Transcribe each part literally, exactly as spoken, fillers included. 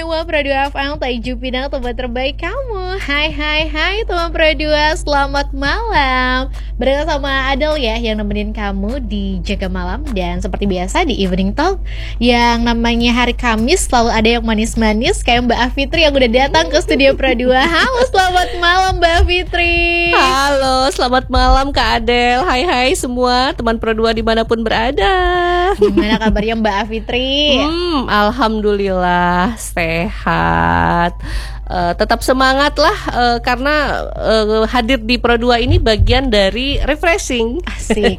sembilan koma dua F M Taiju Pinang, tempat terbaik kamu. Hai hai hai teman Pro dua, selamat malam. Berada sama Adel ya, yang nemenin kamu di Jaga Malam. Dan seperti biasa di Evening Talk, yang namanya hari Kamis selalu ada yang manis-manis, kayak Mbak Afitri yang udah datang ke studio Pro dua. Halo, selamat malam Mbak Afitri. Halo, selamat malam Kak Adel. Hai hai semua teman Pro dua dimanapun berada. Gimana kabarnya Mbak Afitri? Hmm, Alhamdulillah sehat. Uh, tetap semangat lah uh, karena uh, hadir di Pro dua ini bagian dari refreshing. Asik.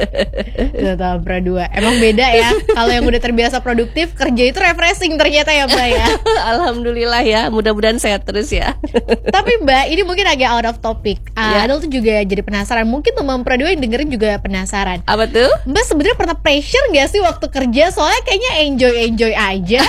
Tetap Pro dua. Emang beda ya. Kalau yang udah terbiasa produktif, kerja itu refreshing ternyata ya Mbak ya. Alhamdulillah ya. Mudah-mudahan sehat terus ya. Tapi Mbak, ini mungkin agak out of topic. Uh, ya. Adel tuh juga jadi penasaran. Mungkin teman Pro dua yang dengerin juga penasaran. Apa tuh? Mbak sebenarnya pernah pressure gak sih waktu kerja? Soalnya kayaknya enjoy-enjoy aja.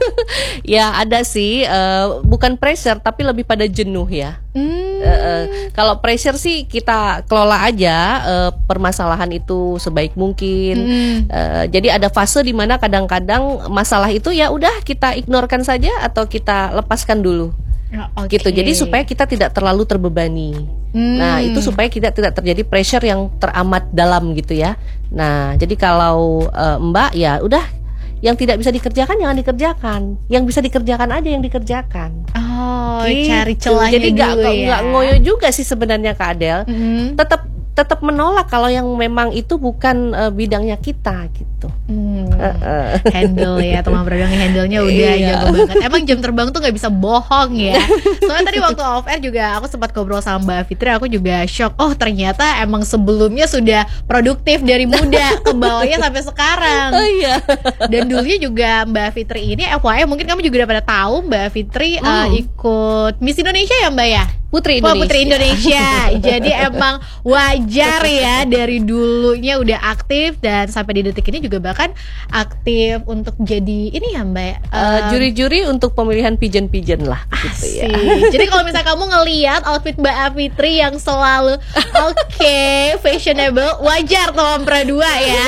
Ya ada sih. Uh, bukan pressure tapi lebih pada jenuh ya. Hmm. Uh, uh, kalau pressure sih kita kelola aja uh, permasalahan itu sebaik mungkin. Hmm. Uh, jadi ada fase di mana kadang-kadang masalah itu ya udah kita ignorkan saja atau kita lepaskan dulu. Oh, okay. Gitu. Jadi supaya kita tidak terlalu terbebani. Hmm. Nah, itu supaya kita tidak terjadi pressure yang teramat dalam gitu ya. Nah, jadi kalau uh, Mbak ya udah, yang tidak bisa dikerjakan jangan dikerjakan, yang bisa dikerjakan aja yang dikerjakan. Oh, gitu. Cari celahnya jadi dulu gak, ya. Gak ngoyo juga sih sebenarnya Kak Adel. Mm-hmm. Tetap tetap menolak kalau yang memang itu bukan uh, bidangnya kita gitu. Hmm. Uh, uh. Handle ya, teman Pro dua handle-nya udah iya. jago banget. Emang jam terbang tuh nggak bisa bohong ya. Soalnya tadi waktu off air juga aku sempat ngobrol sama Mbak Fitri, aku juga shock. Oh ternyata emang sebelumnya sudah produktif dari muda ke bawahnya sampai sekarang. Oh iya. Dan dulunya juga Mbak Fitri ini F Y I mungkin kamu juga udah pada tahu Mbak Fitri hmm. uh, ikut Miss Indonesia ya Mbak ya? Putri Indonesia. Oh, Putri Indonesia. Jadi emang wajar ya dari dulunya udah aktif dan sampai di detik ini juga bahkan aktif untuk jadi ini ya Mbak. Uh, juri-juri untuk pemilihan pigeon-pigeon lah gitu ya. Jadi kalau misalnya kamu ngelihat outfit Mbak Afitri yang selalu oke, okay, fashionable, wajar teman Pro dua ya.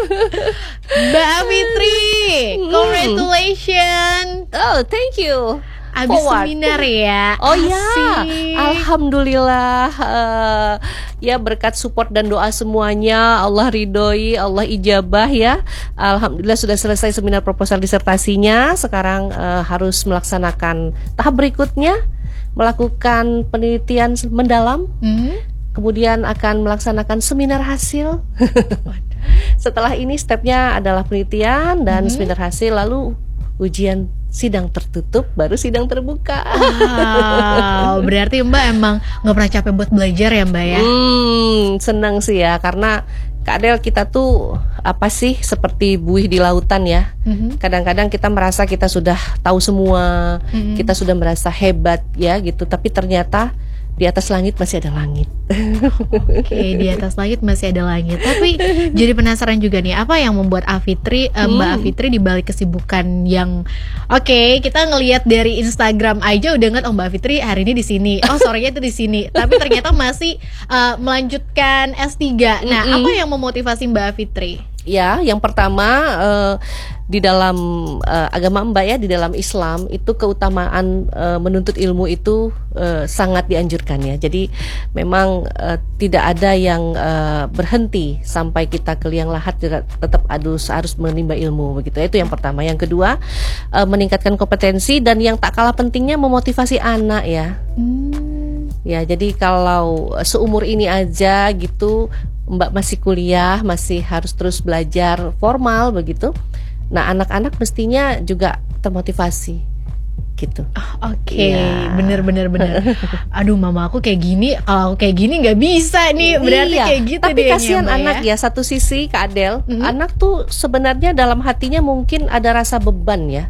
Mbak Afitri, congratulations. Oh, thank you. Abis Forward. Seminar ya. Oh ya, alhamdulillah uh, ya berkat support dan doa semuanya Allah ridhoi, Allah ijabah ya. Alhamdulillah sudah selesai seminar proposal disertasinya. Sekarang uh, harus melaksanakan tahap berikutnya, melakukan penelitian mendalam. Hmm? Kemudian akan melaksanakan seminar hasil. Setelah ini stepnya adalah penelitian dan hmm? seminar hasil, lalu ujian sidang tertutup, baru sidang terbuka. Wow, berarti Mbak emang gak pernah capek buat belajar ya Mbak ya? Hmm, senang sih ya, karena Kak Adel kita tuh apa sih seperti buih di lautan ya. Mm-hmm. Kadang-kadang kita merasa kita sudah tahu semua, mm-hmm. kita sudah merasa hebat ya gitu, tapi ternyata di atas langit masih ada langit. Oke, okay, di atas langit masih ada langit. Tapi jadi penasaran juga nih, apa yang membuat Afitri, hmm. Mbak Afitri di balik kesibukan yang oke, okay, kita ngelihat dari Instagram aja udah ngeliat oh Mbak Afitri hari ini di sini, oh sorenya itu di sini. Tapi ternyata masih uh, melanjutkan S tiga. Nah, mm-hmm. apa yang memotivasi Mbak Afitri? Ya, yang pertama uh, di dalam uh, agama Mbak ya, di dalam Islam itu keutamaan uh, menuntut ilmu itu uh, sangat dianjurkan ya. Jadi memang uh, tidak ada yang uh, berhenti sampai kita ke liang lahat, tetap harus harus menimba ilmu begitu. Itu yang pertama. Yang kedua uh, meningkatkan kompetensi, dan yang tak kalah pentingnya memotivasi anak ya. Hmm. Ya, jadi kalau seumur ini aja gitu Mbak masih kuliah, masih harus terus belajar formal begitu. Nah, anak-anak mestinya juga termotivasi gitu. Oh, oke, okay. ya. bener bener bener. Aduh, mama aku kayak gini, kalau aku kayak gini nggak bisa nih. Berarti iya. kayak gitu. Tapi kasihan anak ya. ya. Satu sisi Kak Adel, mm-hmm. anak tuh sebenarnya dalam hatinya mungkin ada rasa beban ya.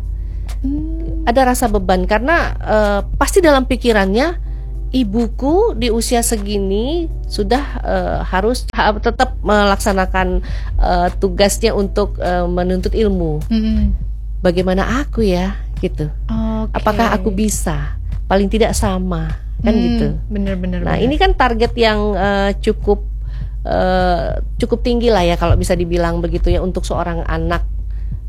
Mm. Ada rasa beban karena uh, pasti dalam pikirannya, ibuku di usia segini sudah uh, harus ha, tetap melaksanakan uh, tugasnya untuk uh, menuntut ilmu. Mm-hmm. Bagaimana aku ya, gitu. Okay. Apakah aku bisa? Paling tidak sama, kan mm, gitu. Bener-bener. Nah, bener. ini kan target yang uh, cukup uh, cukup tinggi lah ya kalau bisa dibilang begitu ya untuk seorang anak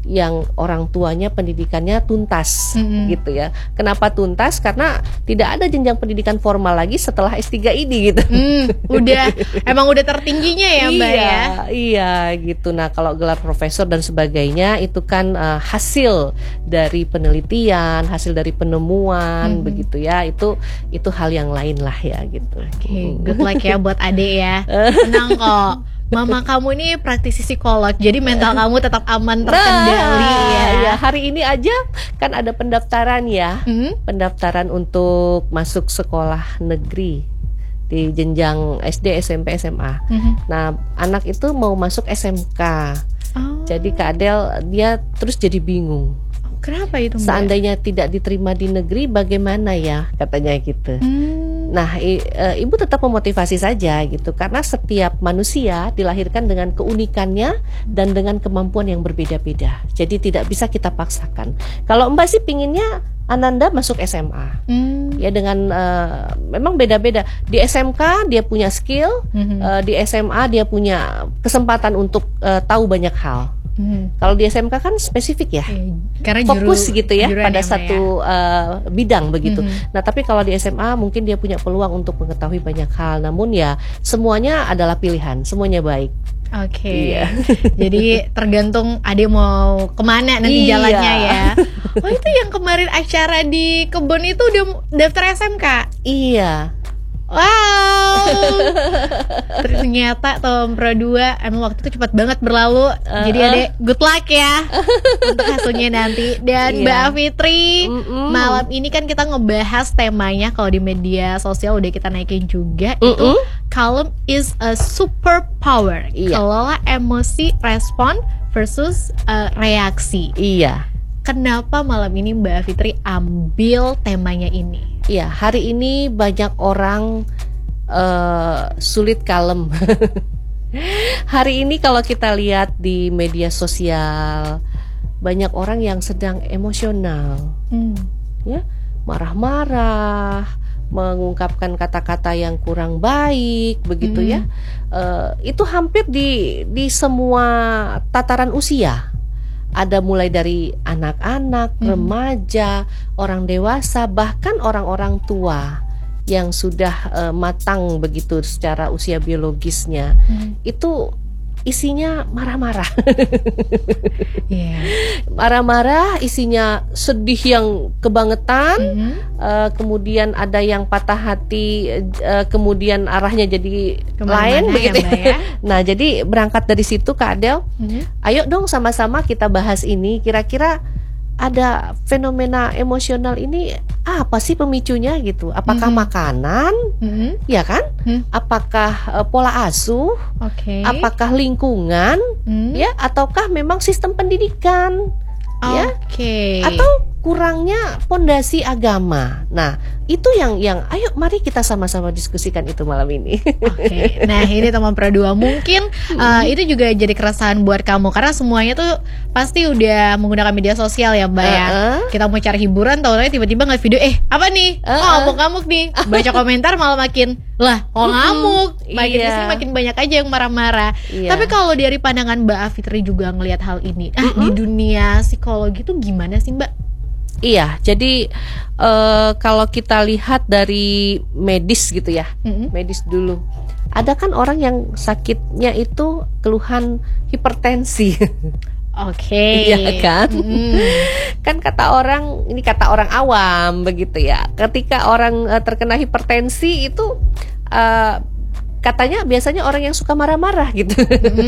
yang orang tuanya pendidikannya tuntas Mm-mm. gitu ya. Kenapa tuntas? Karena tidak ada jenjang pendidikan formal lagi setelah S tiga ini gitu. Hmm, udah emang udah tertingginya ya Mbak iya, ya. Iya gitu. Nah kalau gelar profesor dan sebagainya itu kan uh, hasil dari penelitian, hasil dari penemuan Mhm. begitu ya. Itu itu hal yang lain lah ya gitu. Oke, Mm. good luck ya buat adek ya. Tenang kok. Mama kamu ini praktisi psikolog, jadi mental kamu tetap aman terkendali Nah, ya. ya. Hari ini aja kan ada pendaftaran ya. Hmm? Pendaftaran untuk masuk sekolah negeri di jenjang S D, S M P, S M A. Mhm. Nah, anak itu mau masuk S M K. Oh, Jadi Kak Adel dia terus jadi bingung. kenapa itu Mbak? Seandainya tidak diterima di negeri bagaimana ya katanya gitu. Hmm. Nah, i- e, ibu tetap memotivasi saja gitu karena setiap manusia dilahirkan dengan keunikannya dan dengan kemampuan yang berbeda-beda. Jadi tidak bisa kita paksakan. Kalau Mbak sih pinginnya Ananda masuk S M A. Hmm. Ya dengan eh, memang beda-beda. Di S M K dia punya skill, Mhm. eh, di S M A dia punya kesempatan untuk eh, tahu banyak hal. Mhm. Kalau di S M K kan spesifik ya, Eh, Karena juru- fokus gitu ya juruan pada Mbak satu eh, bidang begitu. Mhm. Nah tapi kalau di S M A mungkin dia punya peluang untuk mengetahui banyak hal. Namun ya semuanya adalah pilihan, semuanya baik. Oke, Iya. jadi tergantung adek mau kemana nanti Iya. jalannya ya. Oh itu yang kemarin acara di kebun itu udah daftar S M K. Iya. Wow. Ternyata tahun Pro dua emang waktu itu cepat banget berlalu. Jadi Uh-uh. adek good luck ya untuk hasilnya nanti. Dan Iya. Mbak Fitri, Mm-mm. malam ini kan kita ngebahas temanya kalau di media sosial udah kita naikin juga itu Mm-mm. calm is a superpower. Iya. Kelola emosi respon versus uh, reaksi. Iya. Kenapa malam ini Mbak Fitri ambil temanya ini? Iya, hari ini banyak orang eh, sulit kalem. Hari ini kalau kita lihat di media sosial, banyak orang yang sedang emosional, Hmm. ya, marah-marah, mengungkapkan kata-kata yang kurang baik, begitu Mm. ya. Eh, itu hampir di di semua tataran usia. Ada mulai dari anak-anak, Hmm. remaja, orang dewasa, bahkan orang-orang tua yang sudah eh, matang begitu secara usia biologisnya. Hmm. Itu isinya marah-marah. Iya. Marah-marah, isinya sedih yang kebangetan. Mhm. Eh, kemudian ada yang patah hati, eh, kemudian arahnya jadi Kemana-mana lain ya, begitu Mbak ya? Nah jadi berangkat dari situ Kak Adel, Mhm. ayo dong sama-sama kita bahas ini. Kira-kira ada fenomena emosional ini apa sih pemicunya gitu? Apakah Mhm. makanan, Mhm. ya kan? Hmm. Apakah eh, pola asuh? Oke. Apakah lingkungan? Hmm. Ya, ataukah memang sistem pendidikan? Ya? Oke. Atau kurangnya pondasi agama. Nah, itu yang yang ayo mari kita sama-sama diskusikan itu malam ini. Oke, nah ini teman Pro dua mungkin uh, itu juga jadi keresahan buat kamu karena semuanya tuh pasti udah menggunakan media sosial ya Mbak ya. Uh-uh. Kita mau cari hiburan, tahu-tahu tiba-tiba ngeliat video, eh apa nih? Oh Uh-uh. ngamuk-ngamuk nih. Baca komentar malah makin lah, oh ngamuk. Makin Iya. kesini makin banyak aja yang marah-marah. Iya. Tapi kalau dari pandangan Mbak Fitri juga ngelihat hal ini, ah Mm-mm. di dunia psikologi tuh gimana sih Mbak? Iya, jadi eh, kalau kita lihat dari medis gitu ya, Mm-mm. medis dulu. Ada kan orang yang sakitnya itu keluhan hipertensi. Oke. Iya kan? Mm-mm. Kan kata orang, ini kata orang awam begitu ya. Ketika orang eh, terkena hipertensi itu eh, katanya biasanya orang yang suka marah-marah gitu.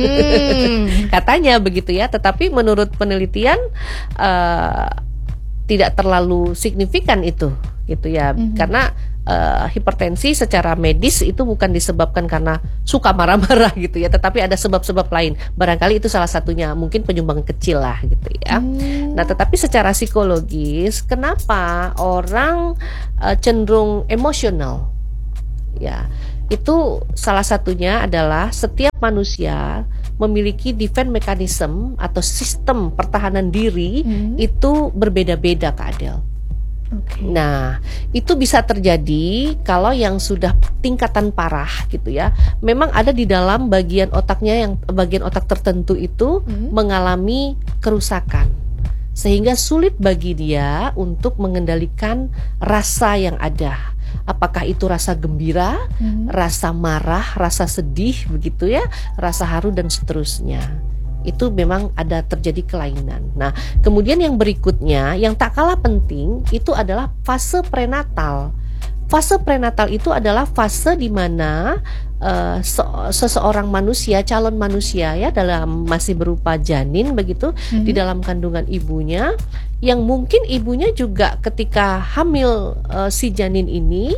Mm. Katanya begitu ya, tetapi menurut penelitian eh, tidak terlalu signifikan itu gitu ya. Mhm. Karena eh, hipertensi secara medis itu bukan disebabkan karena suka marah-marah gitu ya, tetapi ada sebab-sebab lain. Barangkali itu salah satunya, mungkin penyumbang kecil lah gitu ya. Hmm. Nah, tetapi secara psikologis, kenapa orang eh, cenderung emosional? Ya, itu salah satunya adalah setiap manusia memiliki defense mechanism atau sistem pertahanan diri Hmm. itu berbeda-beda Kak Adel. Oke. Nah, itu bisa terjadi kalau yang sudah tingkatan parah gitu ya. Memang ada di dalam bagian otaknya yang bagian otak tertentu itu Hmm. mengalami kerusakan. Sehingga sulit bagi dia untuk mengendalikan rasa yang ada. Apakah itu rasa gembira, Hmm. rasa marah, rasa sedih begitu ya, rasa haru dan seterusnya. Itu memang ada terjadi kelainan. Nah, kemudian yang berikutnya yang tak kalah penting itu adalah fase prenatal. Fase prenatal itu adalah fase di mana uh, se- seseorang manusia, calon manusia ya dalam masih berupa janin begitu Hmm. di dalam kandungan ibunya, yang mungkin ibunya juga ketika hamil uh, si janin ini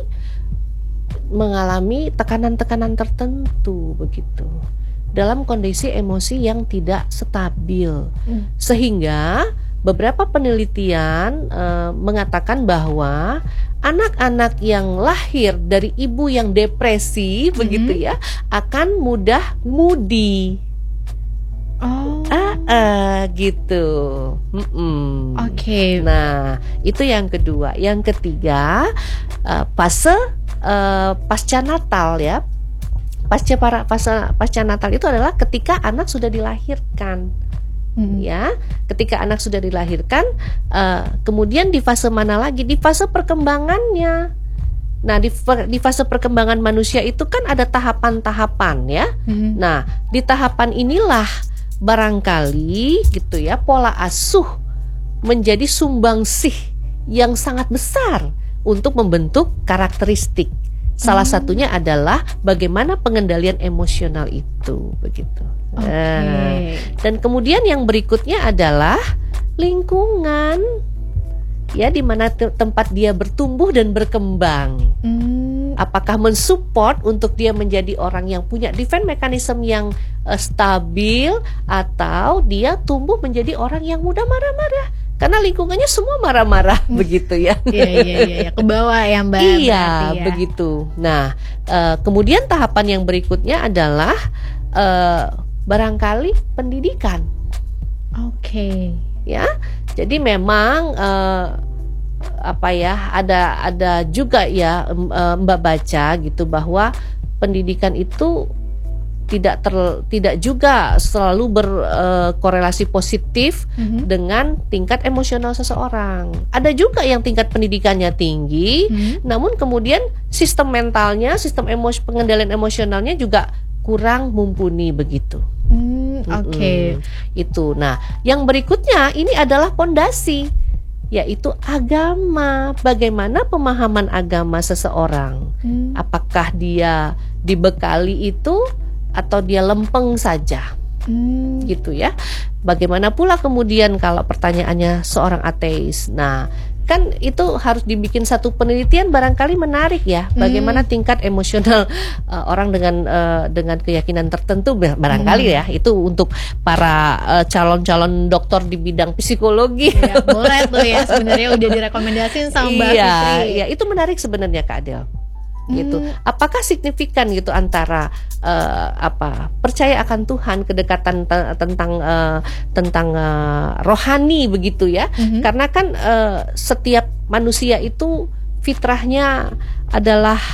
mengalami tekanan-tekanan tertentu begitu. Dalam kondisi emosi yang tidak stabil, Hmm. sehingga beberapa penelitian eh, mengatakan bahwa anak-anak yang lahir dari ibu yang depresi begitu ya akan mudah moody. Oh. Ah, ah, gitu. Mm-mm. Oke. Nah, itu yang kedua. Yang ketiga, eh, fase eh, pasca Natal ya. Pasca para pasca pasca Natal itu adalah ketika anak sudah dilahirkan. Hmm. Ya, ketika anak sudah dilahirkan, uh, kemudian di fase mana lagi? Di fase perkembangannya. Nah, di, di fase perkembangan manusia itu kan ada tahapan-tahapan ya. Hmm. Nah, di tahapan inilah barangkali gitu ya pola asuh menjadi sumbangsih yang sangat besar untuk membentuk karakteristik. Salah Hmm. satunya adalah bagaimana pengendalian emosional itu begitu. Oke. Nah, dan kemudian yang berikutnya adalah lingkungan, ya di mana te- tempat dia bertumbuh dan berkembang. Hmm. Apakah mensupport untuk dia menjadi orang yang punya defense mechanism yang eh, stabil, atau dia tumbuh menjadi orang yang mudah marah-marah? Karena lingkungannya semua marah-marah begitu ya. Iya iya iya ya. Ke bawah ya Mbak. Iya, berarti ya. begitu. Nah, eh, kemudian tahapan yang berikutnya adalah eh, barangkali pendidikan, Oke. ya. Jadi memang eh, apa ya, ada ada juga ya em, eh, Mbak baca gitu bahwa pendidikan itu tidak ter, tidak juga selalu berkorelasi positif Mhm. dengan tingkat emosional seseorang. Ada juga yang tingkat pendidikannya tinggi, Hmm. namun kemudian sistem mentalnya, sistem emos pengendalian emosionalnya juga kurang mumpuni begitu. Hmm, oke. Mm-mm. Itu. Nah, yang berikutnya ini adalah pondasi, yaitu agama. Bagaimana pemahaman agama seseorang? Hmm. Apakah dia dibekali itu atau dia lempeng saja? Hmm. Gitu ya. Bagaimana pula kemudian kalau pertanyaannya seorang ateis. Nah, kan itu harus dibikin satu penelitian barangkali menarik ya. Bagaimana Hmm. tingkat emosional uh, orang dengan uh, dengan keyakinan tertentu barangkali Hmm. ya. Itu untuk para uh, calon-calon dokter di bidang psikologi. Ya, boleh tuh ya, sebenarnya udah direkomendasiin sama Mbak Iya, Fitri. iya, itu menarik sebenarnya Kak Adel. Gitu. Hmm. Apakah signifikan gitu antara eh, apa percaya akan Tuhan, kedekatan te- tentang eh, tentang eh, rohani begitu ya? Mhm. Karena kan eh, setiap manusia itu fitrahnya adalah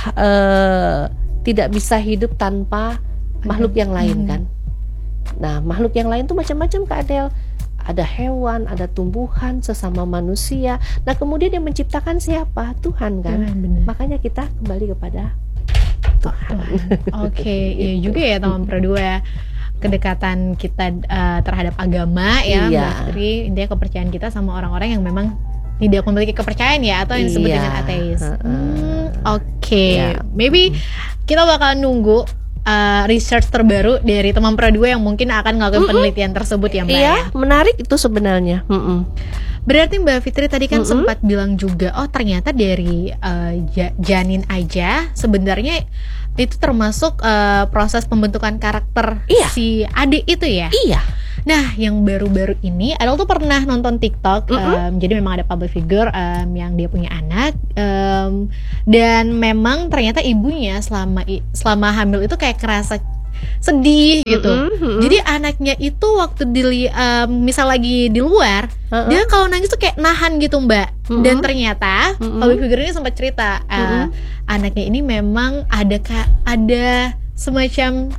eh, tidak bisa hidup tanpa makhluk yang lain Mhm. kan. Nah, makhluk yang lain tuh macam-macam Kak Adel. Ada hewan, ada tumbuhan, sesama manusia. Nah, kemudian yang menciptakan siapa? Tuhan kan. Tuhan, bener. Makanya kita kembali kepada Tuhan. Oke, iya juga ya teman Produa ya. Kedekatan kita uh, terhadap agama ya, Iya. Mbak Fitri, intinya kepercayaan kita sama orang-orang yang memang tidak memiliki kepercayaan ya, atau yang disebut Iya, dengan ateis. heeh. Hmm, Oke, Iya. maybe kita bakal nunggu uh, research terbaru dari teman Produa yang mungkin akan ngelakuin Mm-mm. penelitian tersebut ya Mbak Iya, ya. menarik itu sebenarnya. Mm-mm. Berarti Mbak Fitri tadi kan Mm-mm. sempat bilang juga, oh ternyata dari uh, ja- janin aja sebenarnya itu termasuk uh, proses pembentukan karakter Iya. si adik itu ya. Iya. Nah, yang baru-baru ini, Adel tuh pernah nonton TikTok. Mm-mm. em, jadi memang ada public figure em, yang dia punya anak, em, dan memang ternyata ibunya selama i- selama hamil itu kayak kerasa sedih gitu. Mm-mm, mm-mm. Jadi anaknya itu waktu di um, misal lagi di luar, Uh-uh. dia kalau nangis tuh kayak nahan gitu Mbak. Mm-mm. Dan ternyata Mm-mm. public figure ini sempat cerita uh, Mm-mm. anaknya ini memang ada ka- ada semacam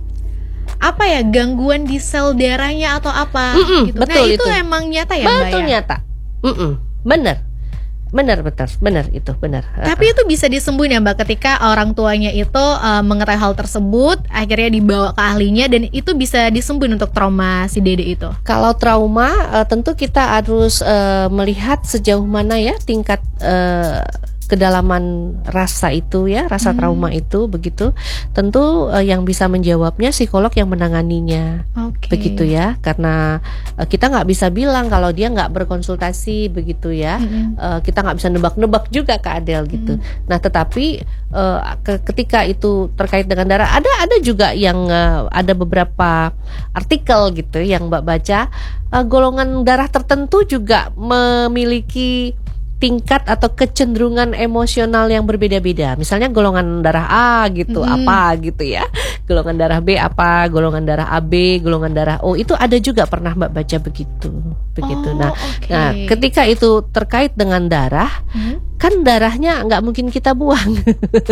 apa ya, gangguan di sel darahnya atau apa Mm-mm, gitu. betul Nah itu, itu. emang nyata ya Mbak Betul ya? nyata. Mm-mm. Bener, bener betul, bener itu bener. Tapi itu bisa disembuhin ya Mbak ketika orang tuanya itu uh, mengetahui hal tersebut, akhirnya dibawa ke ahlinya dan itu bisa disembuhin untuk trauma si Dede itu. Kalau trauma, uh, tentu kita harus uh, melihat sejauh mana ya tingkat uh, kedalaman rasa itu ya, rasa Hmm. trauma itu begitu. Tentu uh, yang bisa menjawabnya psikolog yang menanganinya. Oke. Begitu ya, karena uh, kita nggak bisa bilang kalau dia nggak berkonsultasi begitu ya. Mm-mm. Uh, kita nggak bisa nebak-nebak juga Kak Adel gitu. Nah tetapi uh, ke- ketika itu terkait dengan darah, ada ada juga yang uh, ada beberapa artikel gitu yang Mbak baca, uh, golongan darah tertentu juga memiliki tingkat atau kecenderungan emosional yang berbeda-beda. Misalnya golongan darah A gitu, Mm-mm. apa gitu ya. Golongan darah B apa, golongan darah A B, golongan darah O, itu ada juga pernah Mbak baca begitu. Begitu. Oh, Nah, oke. nah ketika itu terkait dengan darah, Hmm? kan darahnya nggak mungkin kita buang,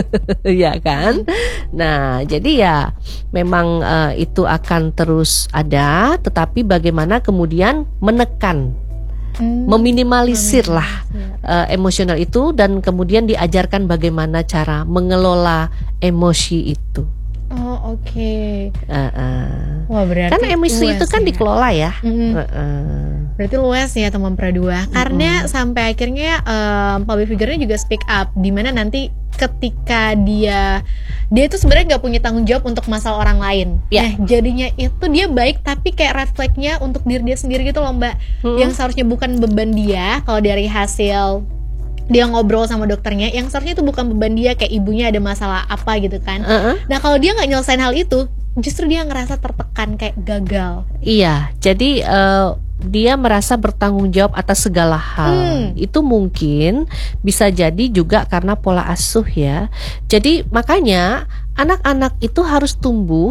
ya kan? Nah, jadi ya memang eh, itu akan terus ada, tetapi bagaimana kemudian menekan, Hmm. meminimalisir lah Meminimalisir. eh, emosional itu dan kemudian diajarkan bagaimana cara mengelola emosi itu. Oh oke. Eh, eh. Wah berarti Kan emosi luas itu kan ya. dikelola ya. Mm-mm. Eh, eh. Berarti luas ya teman Pradua. Karena sampai akhirnya um, public figure-nya juga speak up, dimana nanti ketika dia dia itu sebenarnya nggak punya tanggung jawab untuk masalah orang lain. Ya. Nah jadinya itu dia baik tapi kayak red flag-nya untuk diri dia sendiri gitu loh Mbak. Hmm. Yang seharusnya bukan beban dia kalau dari hasil dia ngobrol sama dokternya, yang seharusnya itu bukan beban dia, kayak ibunya ada masalah apa gitu kan. Eh, eh. Nah kalau dia nggak nyelesain hal itu, justru dia ngerasa tertekan kayak gagal. Iya, jadi eh, dia merasa bertanggung jawab atas segala hal. Hmm. Itu mungkin bisa jadi juga karena pola asuh ya. Jadi makanya anak-anak itu harus tumbuh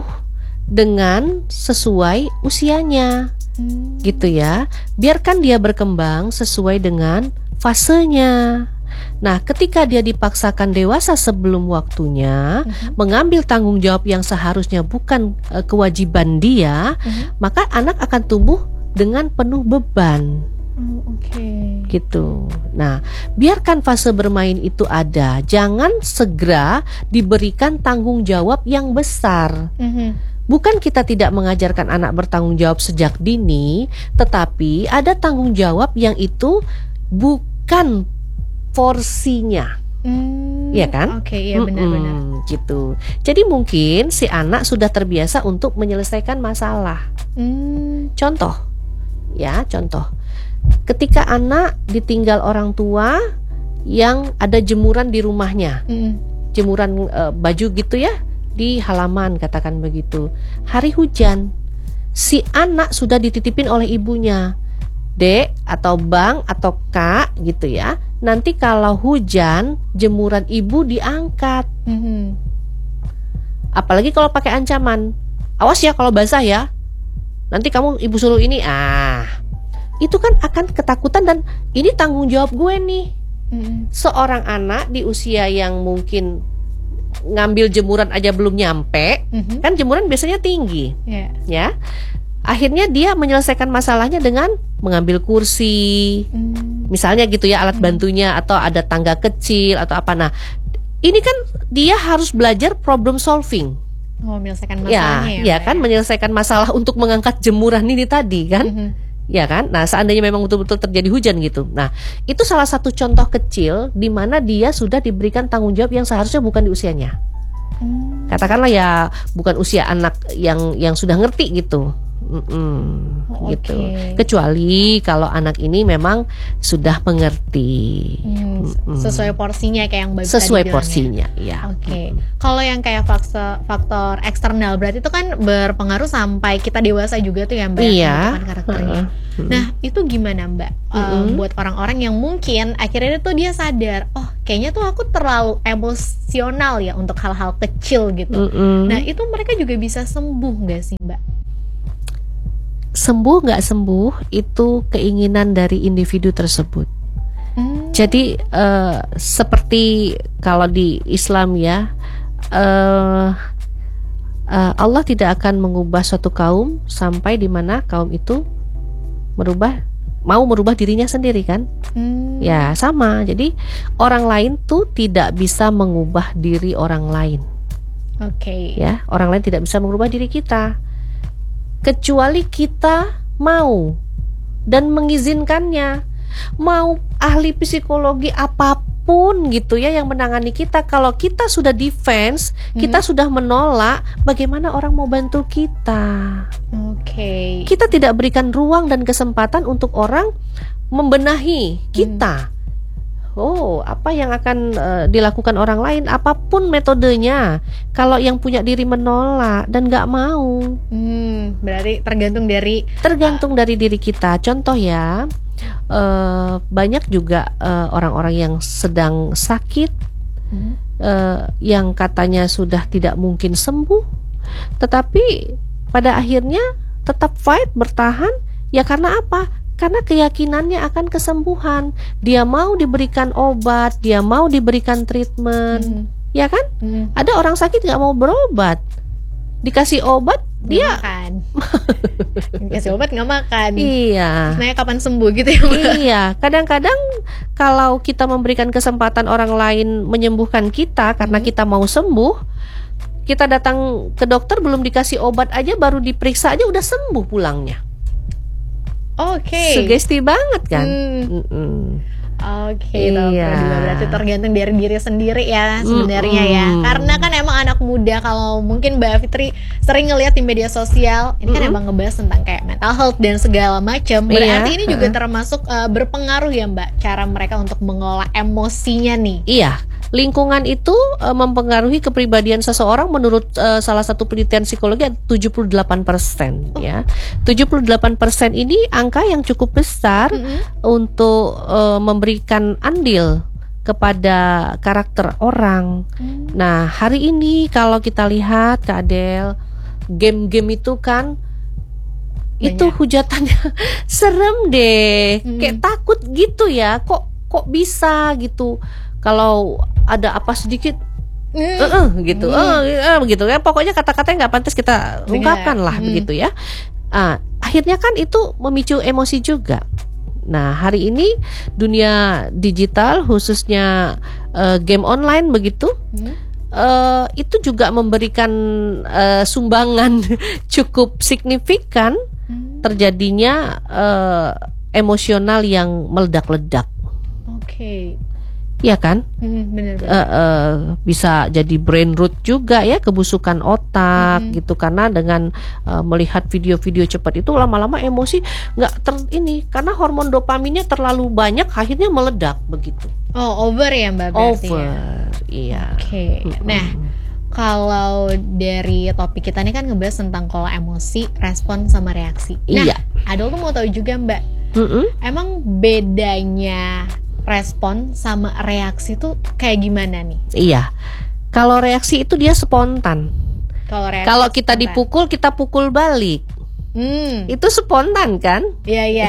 dengan sesuai usianya, Hmm. gitu ya. Biarkan dia berkembang sesuai dengan fasenya. Nah, ketika dia dipaksakan dewasa sebelum waktunya, Mhm. mengambil tanggung jawab yang seharusnya bukan eh, kewajiban dia, Mhm. maka anak akan tumbuh dengan penuh beban. Oh, oke. Gitu. Nah, biarkan fase bermain itu ada. Jangan segera diberikan tanggung jawab yang besar. Mhm. Bukan kita tidak mengajarkan anak bertanggung jawab sejak dini, tetapi ada tanggung jawab yang itu bukan porsinya. Hmm, Iya kan? Oke, iya benar-benar. Mm-mm, gitu. Jadi mungkin si anak sudah terbiasa untuk menyelesaikan masalah. Hmm. Contoh, ya contoh. Ketika anak ditinggal orang tua yang ada jemuran di rumahnya, Mm-mm. jemuran eh, baju gitu ya di halaman, katakan begitu. Hari hujan, si anak sudah dititipin oleh ibunya. Dek atau bang atau kak gitu ya. Nanti kalau hujan, jemuran ibu diangkat. Mhm. Apalagi kalau pakai ancaman. Awas ya kalau basah ya. Nanti kamu ibu suruh ini. Ah. Itu kan akan ketakutan dan ini tanggung jawab gue nih. Mm-mm. Seorang anak di usia yang mungkin ngambil jemuran aja belum nyampe, Mhm. kan jemuran biasanya tinggi, Ya. ya. Akhirnya dia menyelesaikan masalahnya dengan mengambil kursi, Hmm. misalnya gitu ya, alat bantunya atau ada tangga kecil atau apa. Nah, ini kan dia harus belajar problem solving. Oh, menyelesaikan Ya, masalahnya ya. ya Mbak, kan menyelesaikan masalah untuk mengangkat jemuran ini tadi kan. Mhm. Ya kan? Nah, seandainya memang betul-betul terjadi hujan gitu. Nah, itu salah satu contoh kecil di mana dia sudah diberikan tanggung jawab yang seharusnya bukan di usianya. Hmm. Katakanlah ya bukan usia anak yang yang sudah ngerti gitu. Mm-mm, Oh, gitu. oke. Kecuali kalau anak ini memang sudah mengerti. Hmm, Mm-mm. sesuai porsinya kayak yang Mbak Sesuai tadi bilang ya. porsinya, ya. Oke, kalau yang kayak faktor, faktor eksternal berarti itu kan berpengaruh sampai kita dewasa juga tuh ya Mbak, Iya. pembentukan karakternya. Heeh. Nah itu gimana Mbak, Eh, Mm-mm. buat orang-orang yang mungkin akhirnya tuh dia sadar, oh kayaknya tuh aku terlalu emosional ya untuk hal-hal kecil gitu. Mm-mm. Nah itu mereka juga bisa sembuh nggak sih Mbak? Sembuh nggak sembuh itu keinginan dari individu tersebut. Hmm. Jadi uh, seperti kalau di Islam ya, uh, uh, Allah tidak akan mengubah suatu kaum sampai di mana kaum itu merubah mau merubah dirinya sendiri kan? Hmm. Ya sama. Jadi orang lain tuh tidak bisa mengubah diri orang lain. Oke. Okay. Ya, orang lain tidak bisa mengubah diri kita kecuali kita mau dan mengizinkannya. Mau ahli psikologi apapun gitu ya yang menangani kita, kalau kita sudah defense, hmm. kita sudah menolak, bagaimana orang mau bantu kita? Oke. Okay. Kita tidak berikan ruang dan kesempatan untuk orang membenahi kita. Hmm. Oh, apa yang akan uh, dilakukan orang lain, apapun metodenya, kalau yang punya diri menolak dan nggak mau, hmm, berarti tergantung dari tergantung uh, dari diri kita. Contoh ya, uh, banyak juga uh, orang-orang yang sedang sakit, hmm. uh, yang katanya sudah tidak mungkin sembuh, tetapi pada akhirnya tetap fight, bertahan. Ya karena apa? Karena keyakinannya akan kesembuhan. Dia mau diberikan obat, dia mau diberikan treatment, hmm. ya kan? Hmm. Ada orang sakit nggak mau berobat, dikasih obat gak dia makan. Dikasih obat nggak makan. Iya. Sebenarnya kapan sembuh gitu ya Mbak? Iya. Kadang-kadang kalau kita memberikan kesempatan orang lain menyembuhkan kita karena hmm. kita mau sembuh, kita datang ke dokter belum dikasih obat aja, baru diperiksa aja udah sembuh pulangnya. Oke. Okay. Sugesti banget kan? Hmm. Oke, okay, iya. Berarti tergantung dari diri sendiri ya sebenarnya mm-hmm. ya. Karena kan emang anak muda, kalau mungkin Mbak Fitri sering ngeliat di media sosial, ini kan mm-hmm. emang ngebahas tentang kayak mental health dan segala macam. Berarti iya. ini juga uh-huh. termasuk uh, berpengaruh ya Mbak, cara mereka untuk mengelola emosinya nih. Iya. Lingkungan itu uh, mempengaruhi kepribadian seseorang menurut uh, salah satu penelitian psikologi tujuh puluh delapan persen oh. ya. tujuh puluh delapan persen ini angka yang cukup besar mm-hmm. untuk uh, memberikan andil kepada karakter orang. Mm. Nah, hari ini kalau kita lihat Kak Adel, game-game itu kan banyak. Itu hujatannya serem deh. Mm. Kayak takut gitu ya. Kok kok bisa gitu. Kalau ada apa sedikit, mm. uh, uh, gitu, mm. uh, uh, begitu ya. Pokoknya kata-kata yang nggak pantas kita ungkapkan lah, mm. begitu ya. Uh, akhirnya kan itu memicu emosi juga. Nah, hari ini dunia digital, khususnya uh, game online begitu, mm. uh, itu juga memberikan uh, sumbangan cukup signifikan mm. terjadinya uh, emosional yang meledak-ledak. Oke. Okay. Iya kan, hmm, bener, bener. Uh, uh, bisa jadi brain rot juga ya, kebusukan otak hmm. gitu, karena dengan uh, melihat video-video cepat itu lama-lama emosi nggak ter ini, karena hormon dopaminnya terlalu banyak akhirnya meledak begitu. Oh, over ya Mbak berarti. Over, ya? iya. Oke, okay. hmm. Nah kalau dari topik kita ini kan ngebahas tentang kalau emosi, respon sama reaksi. Nah, iya. Adul tuh mau tahu juga Mbak, mm-hmm. emang bedanya respon sama reaksi tuh kayak gimana nih? Iya. Kalau reaksi itu dia spontan. Kalau reaksi Kalau kita spontan. dipukul, kita pukul balik. Hmm. Itu spontan kan? Iya, iya.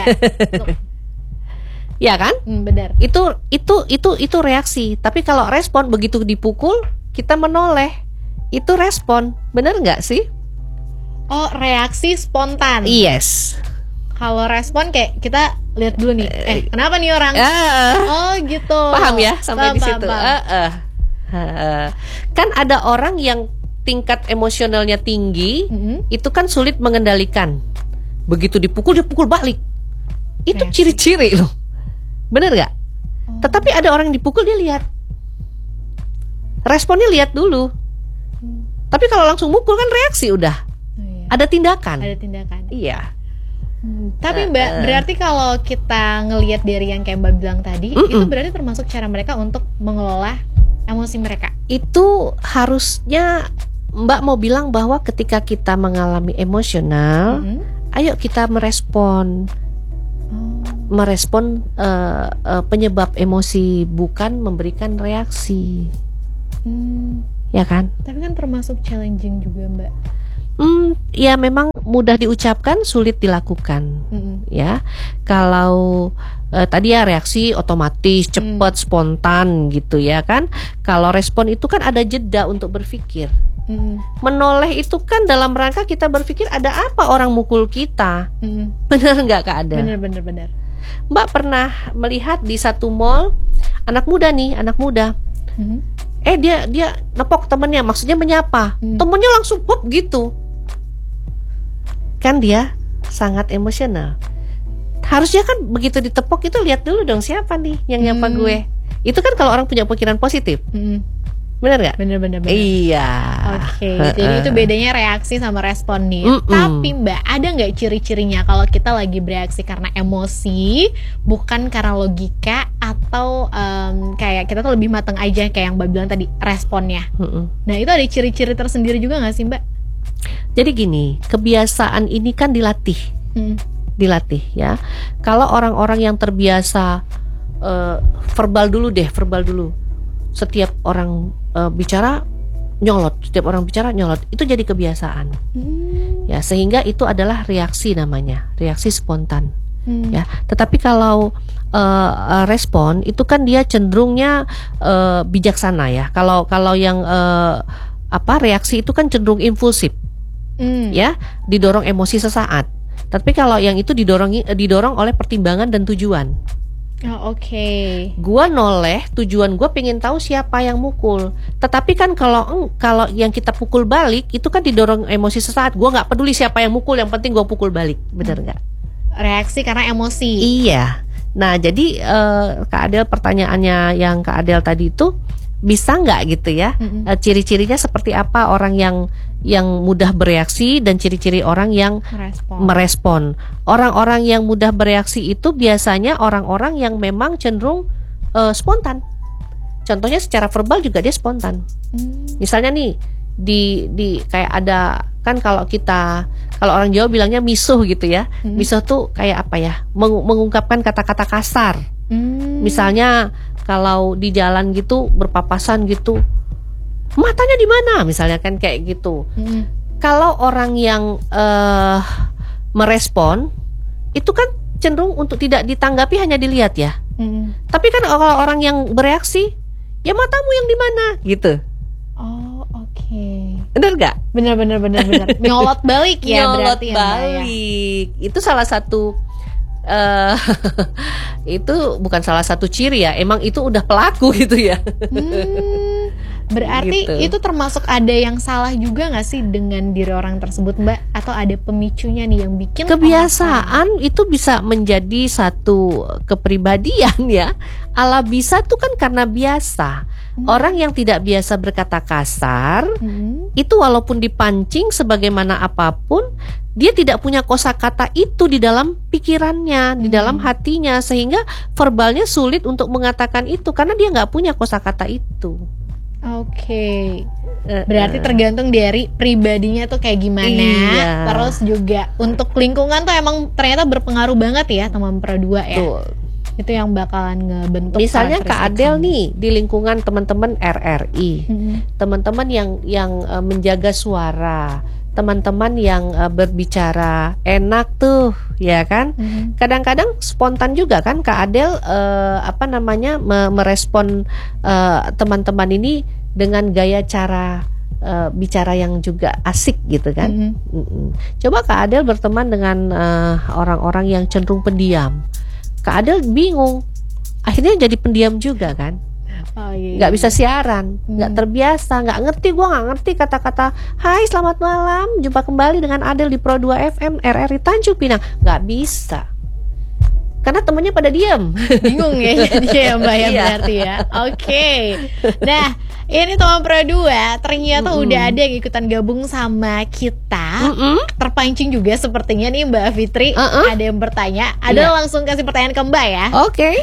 Iya kan? Hmm, benar. Itu itu itu itu reaksi. Tapi kalau respon, begitu dipukul, kita menoleh. Itu respon. Benar nggak sih? Oh, reaksi spontan. Yes. Kalau respon kayak kita lihat dulu nih, eh kenapa nih orang? Uh, oh gitu. Paham ya sampai paham, di situ. paham, paham. Uh, uh, uh. Kan ada orang yang tingkat emosionalnya tinggi, mm-hmm. itu kan sulit mengendalikan. Begitu dipukul dia pukul balik. Itu reaksi. Ciri-ciri loh. Bener nggak? Oh. Tetapi ada orang yang dipukul dia lihat. Responnya lihat dulu. Hmm. Tapi kalau langsung mukul kan reaksi udah. Oh, iya. Ada tindakan. Ada tindakan. Iya. Hmm, tapi Mbak, uh, berarti kalau kita ngelihat dari yang kayak Mbak bilang tadi, mm-mm. itu berarti termasuk cara mereka untuk mengelola emosi mereka. Itu harusnya Mbak mau bilang bahwa ketika kita mengalami emosional, mm-hmm. ayo kita merespon. Oh. merespon uh, uh, penyebab emosi, bukan memberikan reaksi. Hmm. Ya kan? Tapi kan termasuk challenging juga, Mbak. Hmm, ya memang mudah diucapkan, sulit dilakukan. Mm-hmm. Ya, kalau eh, tadi ya reaksi otomatis, cepat, mm. spontan gitu ya kan. Kalau respon itu kan ada jeda untuk berpikir. Mm-hmm. Menoleh itu kan dalam rangka kita berpikir ada apa orang mukul kita. Mm-hmm. Benar nggak Kak Adel? Benar, benar, benar. Mbak pernah melihat di satu mall anak muda nih, anak muda. Mm-hmm. Eh dia dia nepok temennya, maksudnya menyapa. Mm. Temennya langsung pop gitu. Kan dia sangat emosional. Harusnya kan begitu ditepok itu lihat dulu dong siapa nih yang nyapa hmm. gue. Itu kan kalau orang punya pikiran positif. Hmm. Benar nggak? Benar-benar. Iya. Oke. Okay. Jadi itu bedanya reaksi sama respon nih. Mm-mm. Tapi Mbak, ada nggak ciri-cirinya kalau kita lagi bereaksi karena emosi, bukan karena logika, atau um, kayak kita tuh lebih matang aja kayak yang Mbak bilang tadi responnya. Mm-mm. Nah itu ada ciri-ciri tersendiri juga nggak sih Mbak? Jadi gini, kebiasaan ini kan dilatih, hmm. dilatih ya. Kalau orang-orang yang terbiasa uh, verbal dulu deh, verbal dulu. Setiap orang uh, bicara nyolot, setiap orang bicara nyolot, itu jadi kebiasaan. Hmm. Ya, sehingga itu adalah reaksi namanya, reaksi spontan. Hmm. Ya, tetapi kalau uh, respon itu kan dia cenderungnya uh, bijaksana ya. Kalau kalau yang uh, apa reaksi itu kan cenderung impulsif. Mm. Ya, didorong emosi sesaat. Tapi kalau yang itu didorong didorong oleh pertimbangan dan tujuan. Oh, oke. Okay. Gua noleh, tujuan gua pengen tahu siapa yang mukul. Tetapi kan kalau kalau yang kita pukul balik itu kan didorong emosi sesaat. Gua nggak peduli siapa yang mukul, yang penting gua pukul balik. Benar nggak? Reaksi karena emosi. Iya. Nah, jadi uh, Kak Adel pertanyaannya yang Kak Adel tadi itu bisa nggak gitu ya? Mm-hmm. Uh, ciri-cirinya seperti apa orang yang yang mudah bereaksi dan ciri-ciri orang yang merespon. merespon. Orang-orang yang mudah bereaksi itu biasanya orang-orang yang memang cenderung uh, spontan. Contohnya secara verbal juga dia spontan. Mm. Misalnya nih di di kayak ada kan kalau kita kalau orang Jawa bilangnya misuh gitu ya. Mm. Misuh tuh kayak apa ya? Meng- mengungkapkan kata-kata kasar. Mm. Misalnya kalau di jalan gitu berpapasan gitu. Matanya di mana misalnya kan kayak gitu. Mm. Kalau orang yang uh, merespon itu kan cenderung untuk tidak ditanggapi, hanya dilihat ya. Mm. Tapi kan kalau orang yang bereaksi, ya matamu yang di mana gitu. Oh oke. Okay. Bener gak? Bener bener bener bener. Nyolot balik ya. Nyolot berarti balik. Ya, itu salah satu. Uh, itu bukan salah satu ciri ya, emang itu udah pelaku gitu ya. Hmm, berarti gitu. Itu termasuk ada yang salah juga nggak sih dengan diri orang tersebut Mbak? Atau ada pemicunya nih yang bikin kebiasaan orang... itu bisa menjadi satu kepribadian ya. Ala bisa tuh kan karena biasa. Hmm. Orang yang tidak biasa berkata kasar hmm. itu walaupun dipancing sebagaimana apapun, dia tidak punya kosakata itu di dalam pikirannya, hmm. di dalam hatinya, sehingga verbalnya sulit untuk mengatakan itu karena dia nggak punya kosakata itu. Oke, okay. Berarti tergantung dari pribadinya tuh kayak gimana. Iya. Terus juga untuk lingkungan tuh emang ternyata berpengaruh banget ya teman perdua ya. Tuh. Itu yang bakalan ngebentuk. Misalnya Kak Adel nih di lingkungan teman-teman R R I, hmm. teman-teman yang yang uh, menjaga suara, teman-teman yang uh, berbicara enak tuh, ya kan? Hmm. Kadang-kadang spontan juga kan Kak Adel uh, apa namanya me- merespon uh, teman-teman ini dengan gaya cara uh, bicara yang juga asik gitu kan? Hmm. Coba Kak Adel berteman dengan uh, orang-orang yang cenderung pendiam. Kak Adel bingung, akhirnya jadi pendiam juga kan. Oh, iya, gak bisa siaran, hmm. gak terbiasa, gak ngerti, gue gak ngerti kata-kata hai selamat malam, jumpa kembali dengan Adel di Pro dua F M R R I Tanjung Pinang. Gak bisa karena temennya pada diam. Bingung ya jadi ya Mbak ya berarti ya. Oke okay. Nah ini teman Pro dua ternyata mm-mm. udah ada yang ikutan gabung sama kita. Mm-mm. Terpancing juga sepertinya nih Mbak Fitri. Uh-uh. Ada yang bertanya. Ada yeah. langsung kasih pertanyaan ke Mbak ya. Oke okay.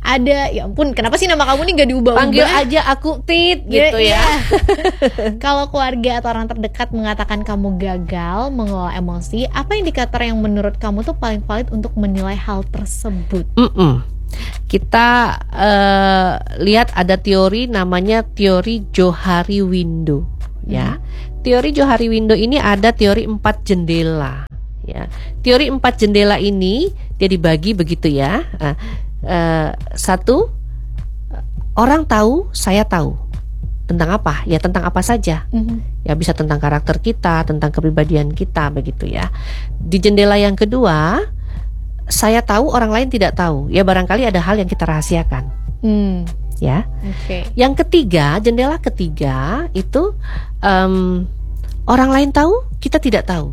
ada, ya ampun, kenapa sih nama kamu nih gak diubah-ubah? Panggil aja aku Tit gitu ya. Iya. Kalau keluarga atau orang terdekat mengatakan kamu gagal mengelola emosi, apa indikator yang menurut kamu tuh paling valid untuk menilai hal tersebut? Mm-mm. Kita uh, lihat ada teori namanya teori Johari Window ya. Hmm. Teori Johari Window ini ada teori empat jendela ya. Teori empat jendela ini dia dibagi begitu ya. Uh, uh, satu, orang tahu, saya tahu. Tentang apa? Ya tentang apa saja. Mm-hmm. Ya bisa tentang karakter kita, tentang kepribadian kita begitu ya. Di jendela yang kedua, saya tahu, orang lain tidak tahu. Ya barangkali ada hal yang kita rahasiakan. Mm. Ya. Okay. Yang ketiga, jendela ketiga itu um, orang lain tahu, kita tidak tahu.